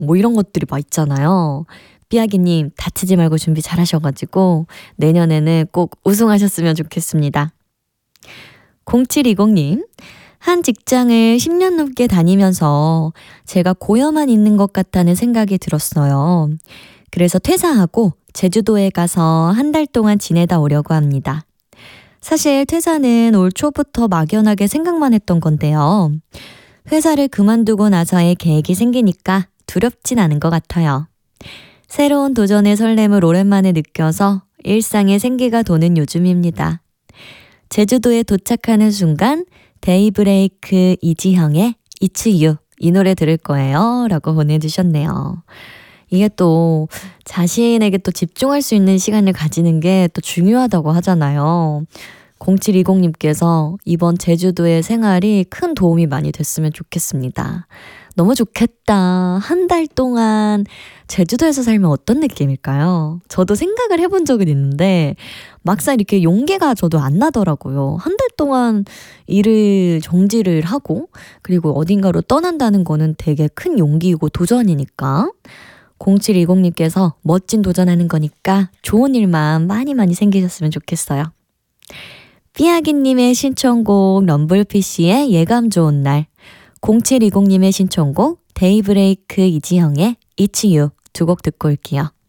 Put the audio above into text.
뭐 이런 것들이 막 있잖아요. 삐아기님 다치지 말고 준비 잘하셔가지고 내년에는 꼭 우승하셨으면 좋겠습니다. 0720님, 한 직장을 10년 넘게 다니면서 제가 고여만 있는 것 같다는 생각이 들었어요. 그래서 퇴사하고 제주도에 가서 한 달 동안 지내다 오려고 합니다. 사실 퇴사는 올 초부터 막연하게 생각만 했던 건데요. 회사를 그만두고 나서의 계획이 생기니까 두렵진 않은 것 같아요. 새로운 도전의 설렘을 오랜만에 느껴서 일상에 생기가 도는 요즘입니다. 제주도에 도착하는 순간 데이브레이크 이지형의 It's You 이 노래 들을 거예요 라고 보내주셨네요. 이게 또 자신에게 또 집중할 수 있는 시간을 가지는 게 또 중요하다고 하잖아요. 0720님께서 이번 제주도의 생활이 큰 도움이 많이 됐으면 좋겠습니다. 너무 좋겠다. 한 달 동안 제주도에서 살면 어떤 느낌일까요? 저도 생각을 해본 적은 있는데 막상 이렇게 용기가 저도 안 나더라고요. 한 달 동안 일을 정지를 하고 그리고 어딘가로 떠난다는 거는 되게 큰 용기이고 도전이니까 0720님께서 멋진 도전하는 거니까 좋은 일만 많이 많이 생기셨으면 좋겠어요. 삐아기님의 신청곡 럼블피쉬의 예감 좋은 날, 0720님의 신청곡 데이브레이크 이지형의 It's You 두 곡 듣고 올게요.